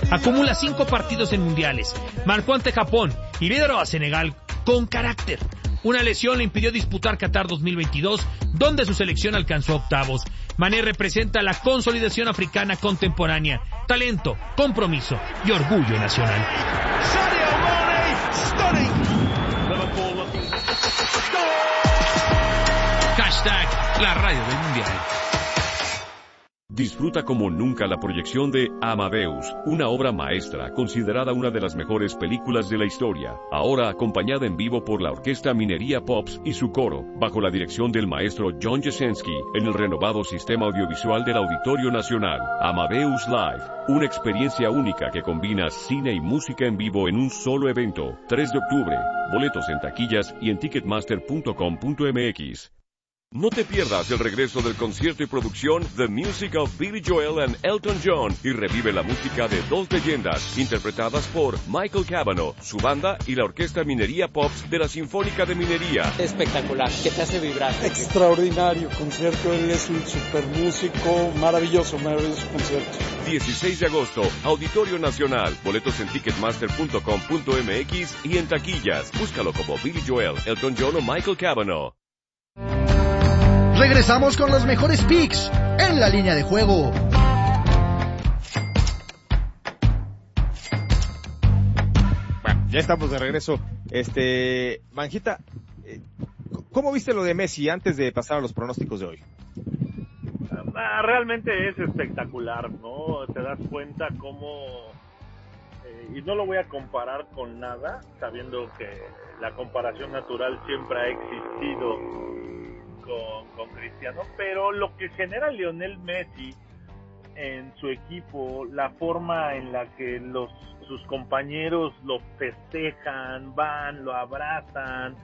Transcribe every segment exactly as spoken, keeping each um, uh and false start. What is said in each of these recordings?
Acumula cinco partidos en mundiales. Marcó ante Japón y lideró a Senegal con carácter. Una lesión le impidió disputar Qatar dos mil veintidós, donde su selección alcanzó octavos. Mané representa la consolidación africana contemporánea, talento, compromiso y orgullo nacional. Sadio Mane, stunning. Liverpool looking. Hashtag la radio del mundial. Disfruta como nunca la proyección de Amadeus, una obra maestra considerada una de las mejores películas de la historia, ahora acompañada en vivo por la Orquesta Minería Pops y su coro, bajo la dirección del maestro John Jasenski, en el renovado sistema audiovisual del Auditorio Nacional. Amadeus Live, una experiencia única que combina cine y música en vivo en un solo evento. tres de octubre, boletos en taquillas y en ticketmaster punto com punto m x. No te pierdas el regreso del concierto y producción The Music of Billy Joel and Elton John y revive la música de dos leyendas interpretadas por Michael Cavanaugh, su banda y la Orquesta Minería Pops de la Sinfónica de Minería. Espectacular, que te hace vibrar. Extraordinario concierto, él es un super músico, maravilloso, maravilloso concierto. dieciséis de agosto, Auditorio Nacional, boletos en ticketmaster punto com punto m x y en taquillas. Búscalo como Billy Joel, Elton John o Michael Cavanaugh. Regresamos con los mejores picks en la línea de juego. Bueno, ya estamos de regreso. Este, Manjita, ¿cómo viste lo de Messi antes de pasar a los pronósticos de hoy? Ah, realmente es espectacular, ¿no? Te das cuenta cómo, eh, y no lo voy a comparar con nada, sabiendo que la comparación natural siempre ha existido Con, con Cristiano, pero lo que genera Lionel Messi en su equipo, la forma en la que los sus compañeros lo festejan, van, lo abrazan,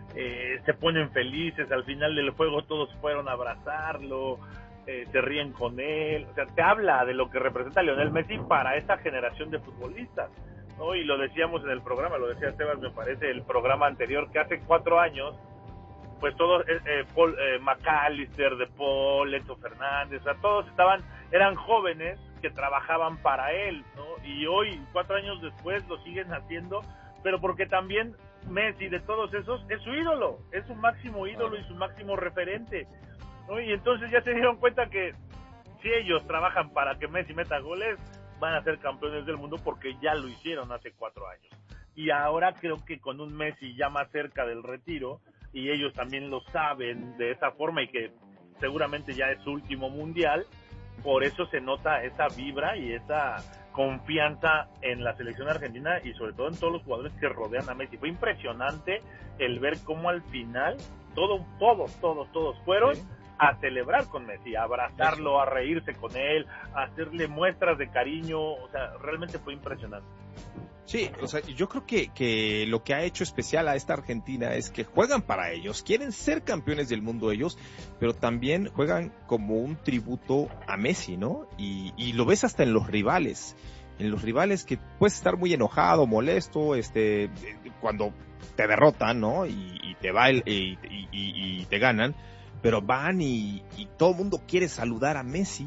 eh, se ponen felices, al final del juego todos fueron a abrazarlo, eh, se ríen con él, o sea, te habla de lo que representa Lionel Messi para esta generación de futbolistas, ¿no? Y lo decíamos en el programa, lo decía Sebas, me parece, el programa anterior, que hace cuatro años pues todos, eh, eh, Paul, eh, McAllister, De Paul, Enzo Fernández, o sea, todos estaban, eran jóvenes que trabajaban para él, ¿no? Y hoy, cuatro años después, lo siguen haciendo, pero porque también Messi, de todos esos, es su ídolo, es su máximo ídolo y su máximo referente, ¿no? Y entonces ya se dieron cuenta que si ellos trabajan para que Messi meta goles, van a ser campeones del mundo porque ya lo hicieron hace cuatro años. Y ahora creo que con un Messi ya más cerca del retiro, y ellos también lo saben de esa forma y que seguramente ya es su último mundial, por eso se nota esa vibra y esa confianza en la selección argentina y sobre todo en todos los jugadores que rodean a Messi. Fue impresionante el ver cómo al final todos, todos, todos, todos fueron sí. a celebrar con Messi, a abrazarlo, eso. a reírse con él, a hacerle muestras de cariño, o sea, realmente fue impresionante. Sí, o sea, yo creo que, que lo que ha hecho especial a esta Argentina es que juegan para ellos, quieren ser campeones del mundo ellos, pero también juegan como un tributo a Messi, ¿no? Y, y lo ves hasta en los rivales, en los rivales que puedes estar muy enojado, molesto, este, cuando te derrotan, ¿no? Y, y te va el, y, y, y, y te ganan, pero van y, y todo el mundo quiere saludar a Messi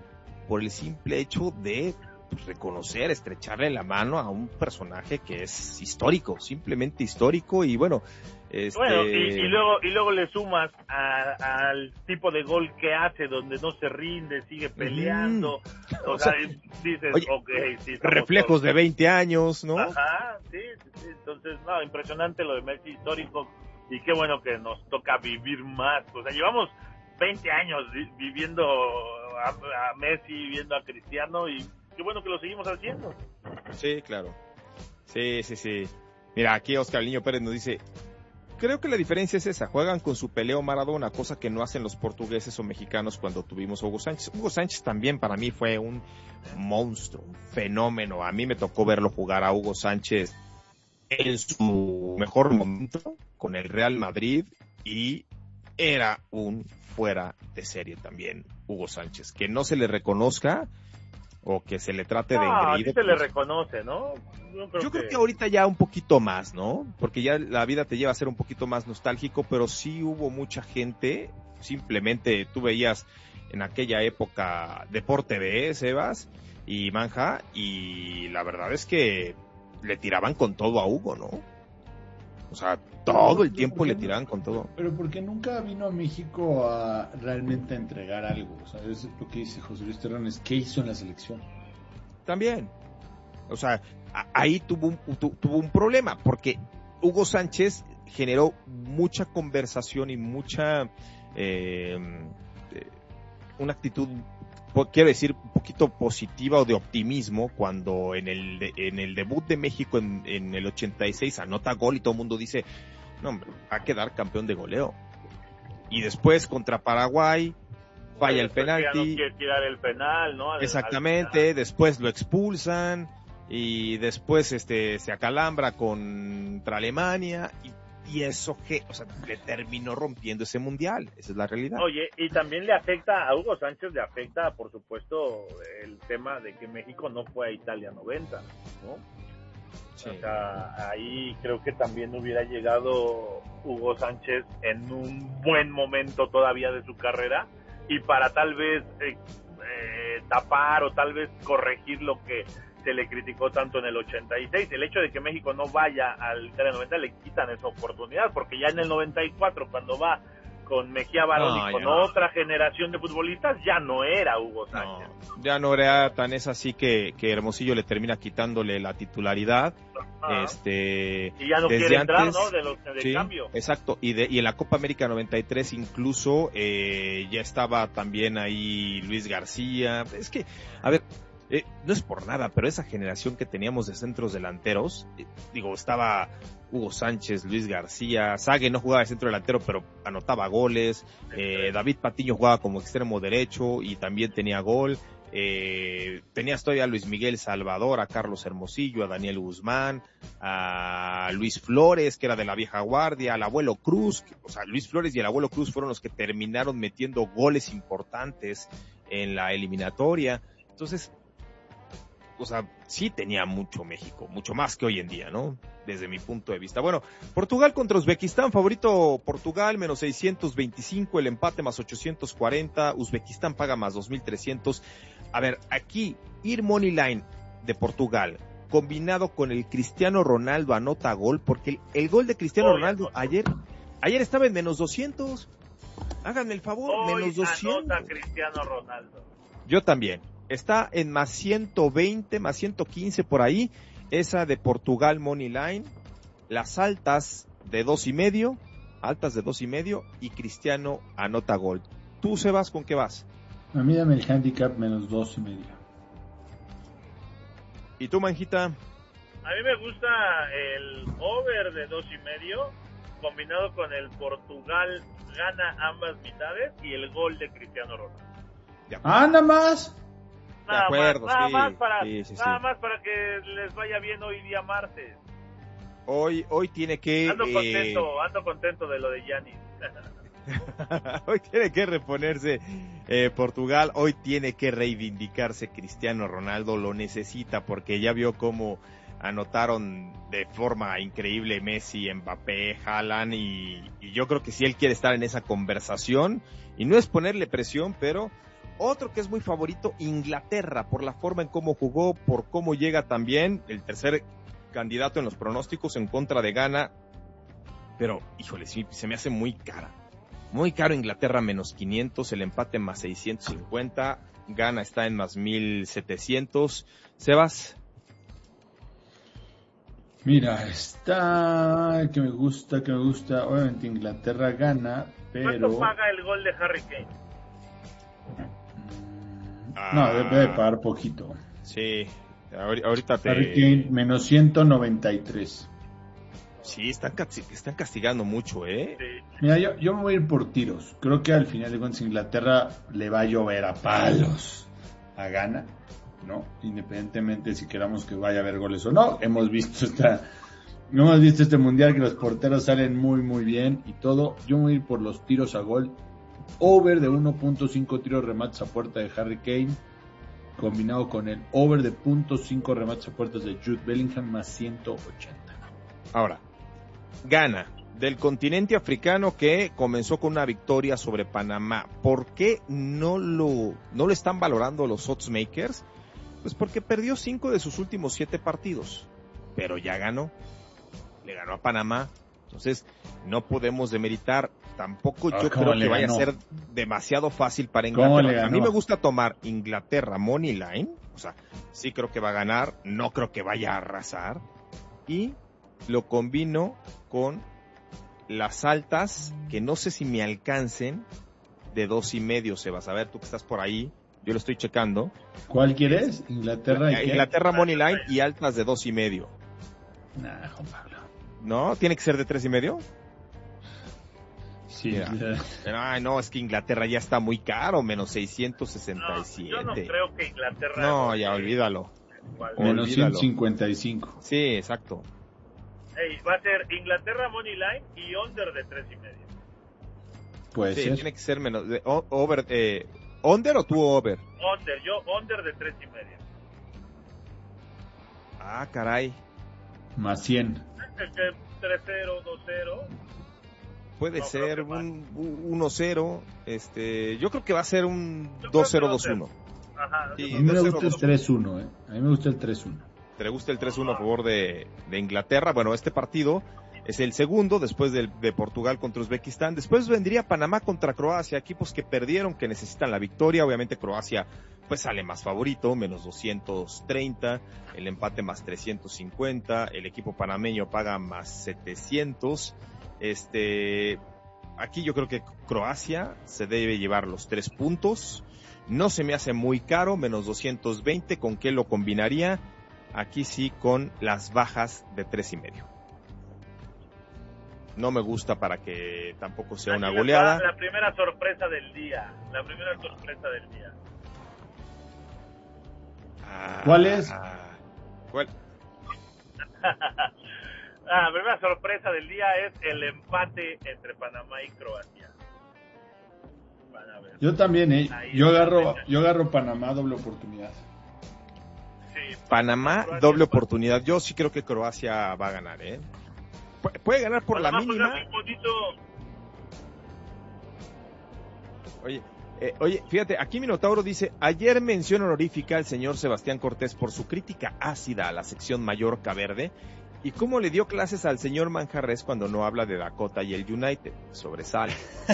por el simple hecho de reconocer, estrecharle la mano a un personaje que es histórico, simplemente histórico, y bueno, este... bueno y, y luego y luego le sumas a, al tipo de gol que hace, donde no se rinde, sigue peleando, mm. o, o sea, sea, dices, oye, okay, sí, reflejos todos de veinte años, ¿no? Ajá, sí, sí, sí, entonces, no, impresionante lo de Messi, histórico, y qué bueno que nos toca vivir más, o sea, llevamos veinte años viviendo a, a Messi, viviendo a Cristiano, y qué bueno que lo seguimos haciendo. Sí, claro. Sí, sí, sí. Mira, aquí Oscar Niño Pérez nos dice, creo que la diferencia es esa, juegan con su peleo Maradona, cosa que no hacen los portugueses o mexicanos cuando tuvimos a Hugo Sánchez. Hugo Sánchez también para mí fue un monstruo, un fenómeno. A mí me tocó verlo jugar a Hugo Sánchez en su mejor momento con el Real Madrid y era un fuera de serie también Hugo Sánchez. Que no se le reconozca o que se le trate no, de engreído. Sí se le reconoce, ¿no? Yo creo, Yo creo que... que ahorita ya un poquito más, ¿no? Porque ya la vida te lleva a ser un poquito más nostálgico, pero sí hubo mucha gente, simplemente tú veías en aquella época Deporte B, Sebas, y Manja, y la verdad es que le tiraban con todo a Hugo, ¿no? O sea, todo el tiempo le tiraban con todo. Pero porque nunca vino a México a realmente a entregar algo, o sea, es lo que dice José Luis Terranes, ¿qué hizo en la selección? También, o sea, a- ahí tuvo un, tu- tuvo un problema, porque Hugo Sánchez generó mucha conversación y mucha, eh, eh, una actitud, po- quiero decir, un poquito positiva o de optimismo, cuando en el de- en el debut de México en, en el ochenta y seis anota gol y todo el mundo dice, no hombre, va a quedar campeón de goleo. Y después contra Paraguay, falla el Después que ya no penalti. quiere tirar el penal, ¿no? Al- Exactamente, después lo expulsan y después este se acalambra contra Alemania y, y eso que, o sea, le terminó rompiendo ese mundial, esa es la realidad. Oye, y también le afecta a Hugo Sánchez, le afecta, por supuesto, el tema de que México no fue a Italia noventa, ¿no? Sí. O sea, ahí creo que también hubiera llegado Hugo Sánchez en un buen momento todavía de su carrera y para tal vez eh, eh, tapar o tal vez corregir lo que se le criticó tanto en el ochenta y seis. El hecho de que México no vaya al Italia noventa le quitan esa oportunidad, porque ya en el noventa y cuatro, cuando va con Mejía Barón No, y con ya no. otra generación de futbolistas, ya no era Hugo Sánchez. No, ya no era tan es así que, que Hermosillo le termina quitándole la titularidad. Ajá. Este, Y ya no desde quiere entrar, antes, ¿no? De los de sí, cambio. exacto, y, de, y en la Copa América noventa y tres incluso eh, ya estaba también ahí Luis García. Es que, a ver, eh, no es por nada, pero esa generación que teníamos de centros delanteros, eh, digo, estaba Hugo Sánchez, Luis García, Sague no jugaba de centro delantero, pero anotaba goles, eh, David Patiño jugaba como extremo derecho y también tenía gol. Eh, tenías todavía a Luis Miguel Salvador, a Carlos Hermosillo, a Daniel Guzmán, a Luis Flores, que era de la vieja guardia, al abuelo Cruz, que, o sea, Luis Flores y el abuelo Cruz fueron los que terminaron metiendo goles importantes en la eliminatoria. Entonces, o sea, sí tenía mucho México, mucho más que hoy en día, ¿no? Desde mi punto de vista. Bueno, Portugal contra Uzbekistán, favorito Portugal, menos seiscientos veinticinco, el empate más ochocientos cuarenta, Uzbekistán paga más dos mil trescientos. A ver, aquí, ir money line de Portugal, combinado con el Cristiano Ronaldo anota gol, porque el, el gol de Cristiano Hoy Ronaldo anotó. ayer, ayer estaba en menos doscientos. Háganme el favor, Hoy menos doscientos. anota Cristiano Ronaldo. Yo también. Está en más ciento veinte, más ciento quince por ahí. Esa de Portugal Money Line. Las altas de dos y medio. Altas de dos y medio. Y Cristiano anota gol. ¿Tú, Sebas, con qué vas? A mí dame el handicap menos dos y medio. ¿Y tú, Manjita? A mí me gusta el over de dos y medio combinado con el Portugal gana ambas mitades y el gol de Cristiano Ronaldo. ¡Ah, nada más! Nada acuerdo, más, nada sí, más para, sí, sí, nada sí. más para que les vaya bien hoy día martes. Hoy, hoy tiene que... Ando eh, contento, ando contento de lo de Giannis. hoy tiene que reponerse eh, Portugal. Hoy tiene que reivindicarse Cristiano Ronaldo. Lo necesita porque ya vio cómo anotaron de forma increíble Messi, Mbappé, Haaland y, y yo creo que si él quiere estar en esa conversación, y no es ponerle presión, pero otro que es muy favorito, Inglaterra, por la forma en cómo jugó, por cómo llega también, el tercer candidato en los pronósticos en contra de Ghana, pero híjole, sí, se me hace muy cara, muy caro Inglaterra menos quinientos, el empate más seiscientos cincuenta, Ghana está en más mil setecientos, Sebas. Mira, está que me gusta, que me gusta. Obviamente Inglaterra gana, pero... ¿Cuánto paga el gol de Harry Kane? Mm, No, debe de pagar poquito. Sí, ahori- ahorita te... Harry Kane menos ciento noventa y tres. Sí, están, casti- están castigando mucho, ¿eh? Sí. Mira, yo, yo me voy a ir por tiros. Creo que al final de cuentas Inglaterra le va a llover a palos a Ghana, ¿no? Independientemente si queramos que vaya a haber goles o no. Hemos visto esta, hemos visto este mundial que los porteros salen muy muy bien y todo. Yo me voy a ir por los tiros a gol. Over de uno punto cinco tiros remates a puerta de Harry Kane, combinado con el over de punto cinco remates a puertas de Jude Bellingham más ciento ochenta. Ahora, Ghana, del continente africano que comenzó con una victoria sobre Panamá. ¿Por qué no lo, no lo están valorando los oddsmakers? Pues porque perdió cinco de sus últimos siete partidos, pero ya ganó. Le ganó a Panamá. Entonces, no podemos demeritar. Tampoco Ah, yo ¿cómo creo le que vaya ganó? a ser demasiado fácil para ¿Cómo le Inglaterra. A ganó? mí me gusta tomar Inglaterra Money Line. O sea, sí creo que va a ganar. No creo que vaya a arrasar. Y lo combino con las altas, que no sé si me alcancen, de dos y medio, Sebas. A ver, tú que estás por ahí, yo lo estoy checando. ¿Cuál quieres? ¿Inglaterra y qué? Inglaterra Money Line y altas de dos y medio. Nah, Juan Pablo. ¿No? ¿Tiene que ser de tres y medio? Sí. Mira. Pero, ay, no, es que Inglaterra ya está muy caro, menos seiscientos sesenta y siete. No, yo no creo que Inglaterra... No, ya olvídalo. Menos Olvídalo. ciento cincuenta y cinco. Sí, exacto. Ey, va a ser Inglaterra Money Line y under de tres y medio. Puede Sí, ser. tiene que ser menos. De, o- over, eh, ¿Under o tú over? Under, yo under de tres y medio. Ah, caray. Más cien. Es que tres cero, dos cero. Puede No, ser creo que un uno cero. Este, yo creo que va a ser un Yo creo dos cero que dos va a uno. Ajá. Sí, A mí me dos cero gusta el dos. tres uno, ¿eh? A mí me gusta el tres uno. ¿Te gusta el tres uno a favor de, de Inglaterra? Bueno, este partido es el segundo después del, de Portugal contra Uzbekistán. Después vendría Panamá contra Croacia, equipos que perdieron, que necesitan la victoria. Obviamente Croacia pues sale más favorito, menos doscientos treinta, el empate más trescientos cincuenta, el equipo panameño paga más setecientos. Este, aquí yo creo que Croacia se debe llevar los tres puntos. No se me hace muy caro, menos doscientos veinte. ¿Con qué lo combinaría? Aquí sí con las bajas de tres y medio. No me gusta para que tampoco sea una Aquí les goleada. va La primera sorpresa del día. La primera sorpresa del día. Ah, ¿Cuál es? ¿Cuál? ah, la primera sorpresa del día es el empate entre Panamá y Croacia. Van a ver. Yo también, ¿eh? Ahí Yo está, agarro, venga. yo agarro Panamá, doble oportunidad. Sí, Panamá, Croacia, doble Panamá. oportunidad. Yo sí creo que Croacia va a ganar, ¿eh? Pu- Puede ganar por la Panamá juega mínima. muy bonito. Oye, eh, oye, fíjate, aquí Minotauro dice, ayer mención honorífica al señor Sebastián Cortés por su crítica ácida a la sección Mallorca Verde y cómo le dio clases al señor Manjarres cuando no habla de Dakota y el United. Sobresale.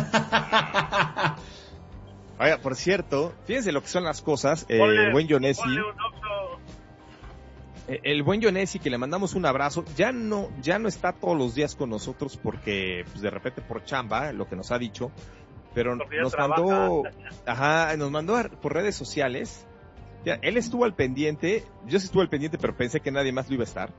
Oiga, por cierto, fíjense lo que son las cosas. Eh, Ponle- el buen Yonesi, ponle un oxo. eh, el buen Yonesi, que le mandamos un abrazo, ya no, ya no está todos los días con nosotros porque, pues, de repente por chamba, lo que nos ha dicho, pero Porque ya nos trabaja. mandó, ajá, nos mandó a- por redes sociales. Ya, él estuvo al pendiente, yo sí estuve al pendiente, pero pensé que nadie más lo iba a estar.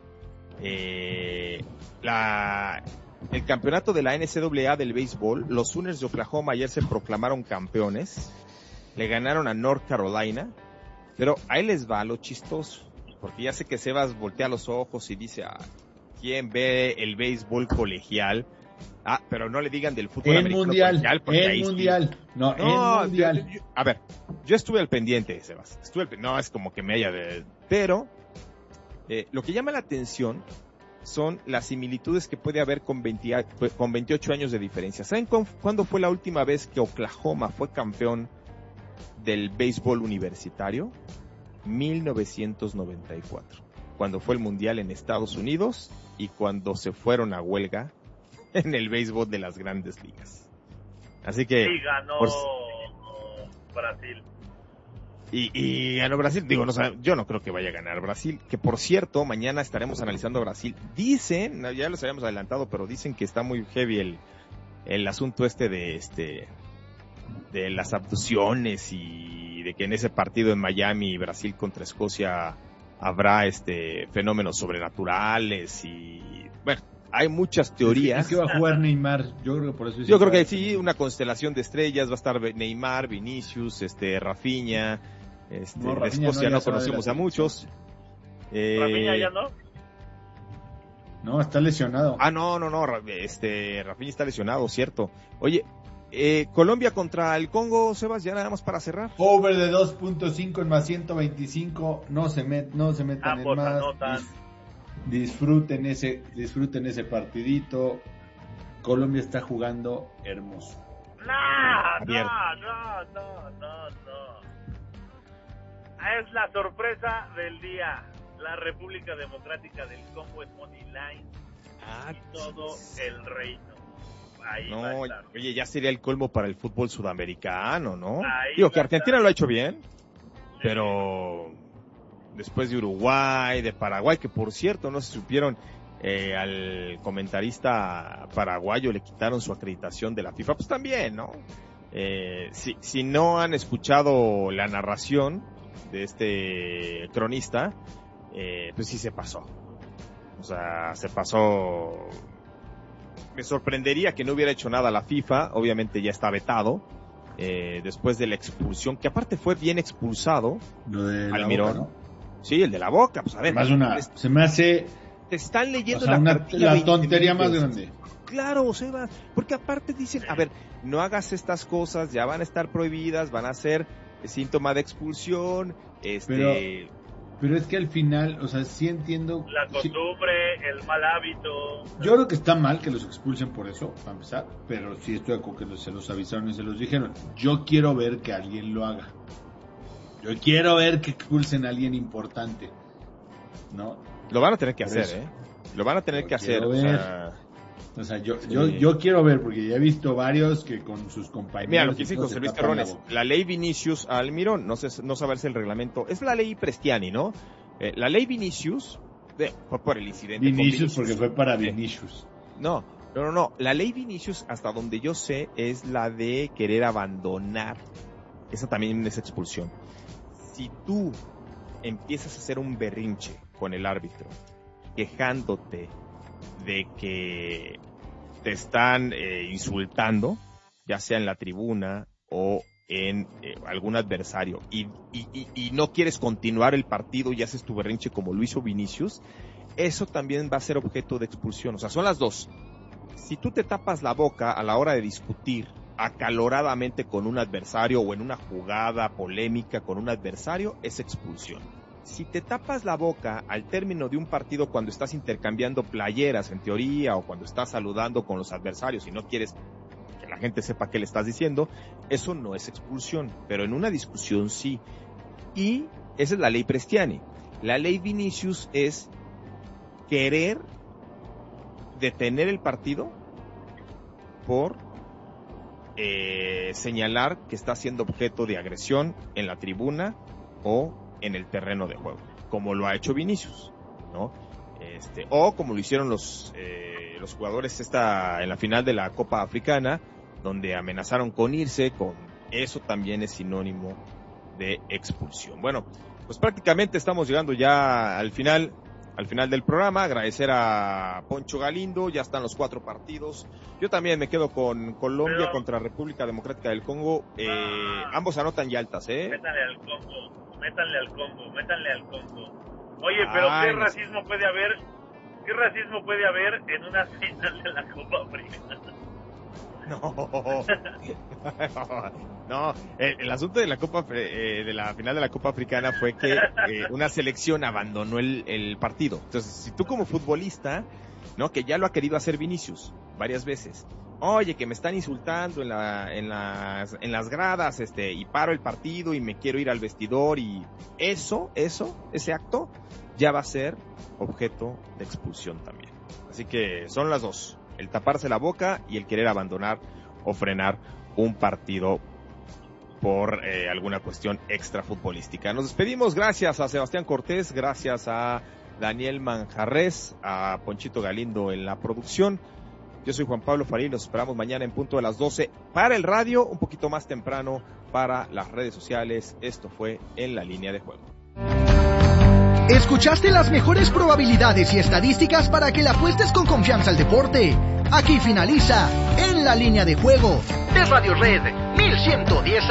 Eh, la, el campeonato de la N C A A del béisbol, los Sooners de Oklahoma ayer se proclamaron campeones, le ganaron a North Carolina, pero ahí les va lo chistoso, porque ya sé que Sebas voltea los ojos y dice, ah, ¿quién ve el béisbol colegial? Ah, pero no le digan del fútbol El americano mundial, colegial, porque ahí el sí- mundial. No, no, el mundial. yo- yo- a ver, yo estuve al pendiente, Sebas. Estuve al pe- no es como que me haya de... Pero, eh, lo que llama la atención son las similitudes que puede haber con, veinte a- con veintiocho años de diferencia. ¿Saben cu- cuándo fue la última vez que Oklahoma fue campeón del béisbol universitario? mil novecientos noventa y cuatro. Cuando fue el mundial en Estados Unidos y cuando se fueron a huelga en el béisbol de las grandes ligas. Así que... Sí, ganó por- Brasil. Y, y ganó Brasil. Digo, no sabe- yo no creo que vaya a ganar Brasil. Que por cierto, mañana estaremos analizando a Brasil. Dicen, no, ya los habíamos adelantado, pero dicen que está muy heavy el, el asunto este de este de las abducciones y de que en ese partido en Miami, Brasil contra Escocia, habrá este fenómenos sobrenaturales y bueno, hay muchas teorías. Es que va a jugar Neymar. Yo creo que por eso. Yo creo que sí, una constelación de estrellas, va a estar Neymar, Vinicius, este, Rafinha, este, No, de Rafinha Escocia no, no, ya sabe conocemos la a muchos. Eh, Rafinha ya no. No, está lesionado. Ah, no, no, no, Ra- este, Rafinha está lesionado, cierto. Oye, eh, Colombia contra el Congo, Sebas, ya nada más para cerrar. Over de dos punto cinco en más ciento veinticinco. No se met, no se metan Ambos en más. anotan. Dis- disfruten ese, disfruten ese partidito. Colombia está jugando hermoso. No, Abierto. no, no, no, no, no. es la sorpresa del día. La República Democrática del Congo es money line Ah, y todo el reino. Ahí va a no, estar. oye, ya sería el colmo para el fútbol sudamericano, ¿no? Ahí Digo va que a Argentina estar. lo ha hecho bien, pero después de Uruguay, de Paraguay, que por cierto no se supieron, eh, al comentarista paraguayo le quitaron su acreditación de la FIFA, pues también, ¿no? Eh, si, si no han escuchado la narración de este cronista, eh, pues sí se pasó. O sea, se pasó. Me sorprendería que no hubiera hecho nada la FIFA, obviamente ya está vetado, eh, después de la expulsión, que aparte fue bien expulsado. Lo de la Almirón. Boca, ¿no? Sí, el de la Boca, pues a ver. Más una, te, se me hace, te están o leyendo sea, la una, cartilla la veinte tontería mil más veces. grande. Claro, Seba, porque aparte dicen, a ver, no hagas estas cosas, ya van a estar prohibidas, van a ser síntoma de expulsión, este... Pero, pero es que al final, o sea, sí entiendo. La sí, costumbre, el mal hábito. yo creo que está mal que los expulsen por eso, para empezar, pero sí estoy de acuerdo que los- se los avisaron y se los dijeron. Yo quiero ver que alguien lo haga. Yo quiero ver que expulsen a alguien importante, ¿no? Lo van a tener que Por hacer, eso. ¿eh? Lo van a tener Lo que hacer, quiero o ver. sea... O sea, yo, Sí. yo, yo quiero ver, porque ya he visto varios que con sus compañeros. Mira, lo que y dice todo José se Luis tapan la Terrones, boca. la ley Vinicius Almirón, no sé, no saberse el reglamento, es la ley Prestiani, ¿no? Eh, la ley Vinicius, de, fue por el incidente con Vinicius, porque fue para Eh, Vinicius. No, no, no, no, la ley Vinicius, hasta donde yo sé, es la de querer abandonar, esa también es expulsión. Si tú empiezas a hacer un berrinche con el árbitro, quejándote de que te están eh, insultando, ya sea en la tribuna o en eh, algún adversario, y, y, y, y no quieres continuar el partido y haces tu berrinche como lo hizo Vinicius, eso también va a ser objeto de expulsión. O sea, son las dos. Si tú te tapas la boca a la hora de discutir acaloradamente con un adversario o en una jugada polémica con un adversario, es expulsión. Si te tapas la boca al término de un partido cuando estás intercambiando playeras en teoría o cuando estás saludando con los adversarios y no quieres que la gente sepa qué le estás diciendo, eso no es expulsión, pero en una discusión sí. Y esa es la ley Prestiani. La ley Vinicius es querer detener el partido por eh, señalar que está siendo objeto de agresión en la tribuna o en el terreno de juego, como lo ha hecho Vinicius, ¿no? Este, o como lo hicieron los eh, los jugadores esta en la final de la Copa Africana, donde amenazaron con irse, con eso también es sinónimo de expulsión. Bueno, pues prácticamente estamos llegando ya al final al final del programa. Agradecer a Poncho Galindo, ya están los cuatro partidos. Yo también me quedo con Colombia Pero, contra República Democrática del Congo. Eh, ah, ambos anotan y altas, ¿eh? Métanle al Congo, métanle al Congo, métanle al Congo. Oye, pero Ay, ¿qué no. racismo puede haber? ¿Qué racismo puede haber en una final de la Copa Africana? No, no, el, el asunto de la Copa, eh, de la final de la Copa Africana fue que eh, una selección abandonó el, el partido. Entonces, si tú como futbolista, no, que ya lo ha querido hacer Vinicius varias veces, oye, que me están insultando en la, en las, en las gradas, este, y paro el partido y me quiero ir al vestidor y eso, eso, ese acto ya va a ser objeto de expulsión también. Así que son las dos. El taparse la boca y el querer abandonar o frenar un partido por eh, alguna cuestión extra futbolística. Nos despedimos, gracias a Sebastián Cortés, gracias a Daniel Manjarres, a Ponchito Galindo en la producción. Yo soy Juan Pablo Farín, nos esperamos mañana en punto de las doce para el radio, un poquito más temprano para las redes sociales. Esto fue En la Línea de Juego. Escuchaste las mejores probabilidades y estadísticas para que le apuestes con confianza al deporte. Aquí finaliza En la Línea de Juego de Radio Red mil ciento diez.